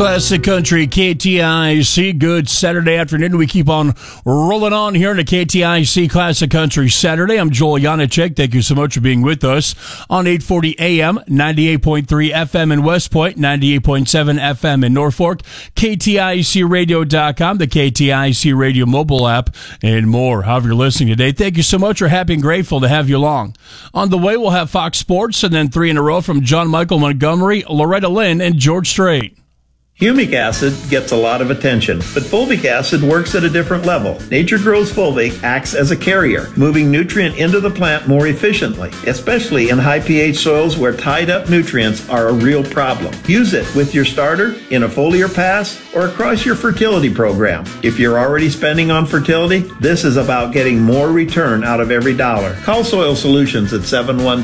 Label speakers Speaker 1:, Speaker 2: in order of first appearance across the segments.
Speaker 1: Classic Country, KTIC. Good Saturday afternoon. We keep on rolling on here in the KTIC Classic Country Saturday. I'm Joel Janacek. Thank you so much for being with us on 840 AM, 98.3 FM in West Point, 98.7 FM in Norfolk, KTICradio.com, the KTIC Radio mobile app, and more. However you're listening today, thank you so much. We're happy and grateful to have you along. On the way, we'll have Fox Sports, and then 3 in a row from John Michael Montgomery, Loretta Lynn, and George Strait.
Speaker 2: Humic acid gets a lot of attention, but fulvic acid works at a different level. Nature Grows Fulvic acts as a carrier, moving nutrient into the plant more efficiently, especially in high pH soils where tied-up nutrients are a real problem. Use it with your starter, in a foliar pass, or across your fertility program. If you're already spending on fertility, this is about getting more return out of every dollar. Call Soil Solutions at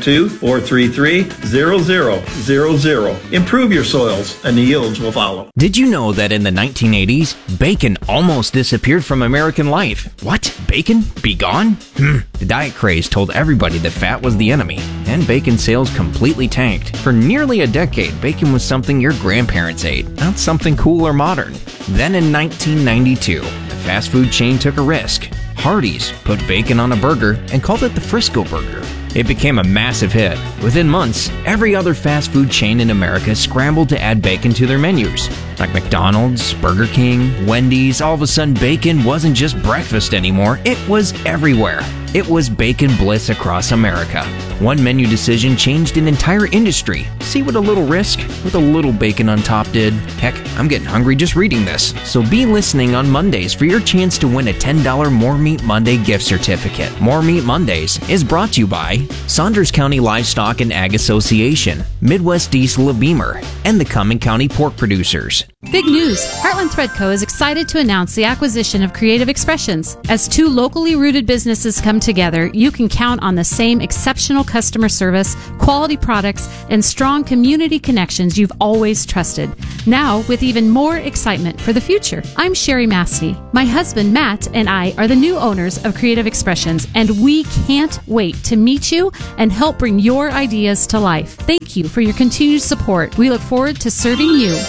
Speaker 2: 712-433-0000. Improve your soils, and the yields will follow.
Speaker 3: Did you know that in the 1980s, bacon almost disappeared from American life? What? Bacon? Be gone? The diet craze told everybody that fat was the enemy, and bacon sales completely tanked. For nearly a decade, bacon was something your grandparents ate, not something cool or modern. Then in 1992, the fast food chain took a risk. Hardee's put bacon on a burger and called it the Frisco Burger. It became a massive hit. Within months, every other fast food chain in America scrambled to add bacon to their menus. Like McDonald's, Burger King, Wendy's, all of a sudden bacon wasn't just breakfast anymore, it was everywhere. It was bacon bliss across America. One menu decision changed an entire industry. See what a little risk with a little bacon on top did? Heck, I'm getting hungry just reading this. So be listening on Mondays for your chance to win a $10 More Meat Monday gift certificate. More Meat Mondays is brought to you by Saunders County Livestock and Ag Association, Midwest Diesel of Beamer, and the Cumming County Pork Producers.
Speaker 4: Big news! Heartland Thread Co. is excited to announce the acquisition of Creative Expressions. As two locally rooted businesses come together, you can count on the same exceptional customer service, quality products, and strong community connections you've always trusted. Now, with even more excitement for the future. I'm Sherry Mastey. My husband, Matt, and I are the new owners of Creative Expressions, and we can't wait to meet you and help bring your ideas to life. Thank you for your continued support. We look forward to serving you.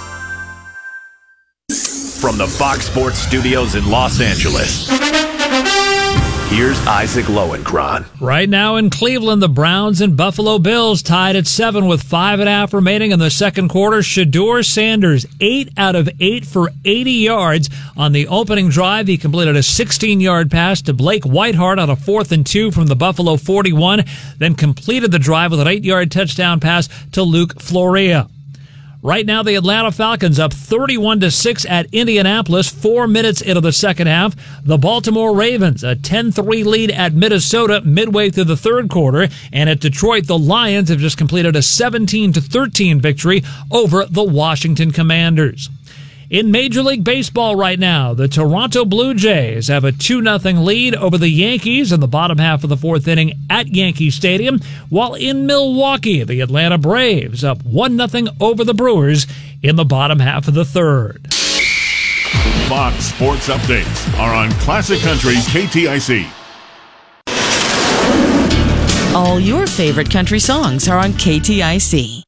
Speaker 5: From the Fox Sports Studios in Los Angeles, here's Isaac Lowenkron.
Speaker 6: Right now in Cleveland, the Browns and Buffalo Bills tied at 7 with 5.5 remaining in the second quarter. Shedeur Sanders, 8 out of 8 for 80 yards. On the opening drive, he completed a 16-yard pass to Blake Whiteheart on a 4th and 2 from the Buffalo 41, then completed the drive with an 8-yard touchdown pass to Luke Florea. Right now, the Atlanta Falcons up 31-6 at Indianapolis, 4 minutes into the second half. The Baltimore Ravens, a 10-3 lead at Minnesota midway through the third quarter. And at Detroit, the Lions have just completed a 17-13 victory over the Washington Commanders. In Major League Baseball right now, the Toronto Blue Jays have a 2-0 lead over the Yankees in the bottom half of the fourth inning at Yankee Stadium, while in Milwaukee, the Atlanta Braves up 1-0 over the Brewers in the bottom half of the third.
Speaker 5: Fox Sports Updates are on Classic Country KTIC.
Speaker 7: All your favorite country songs are on KTIC.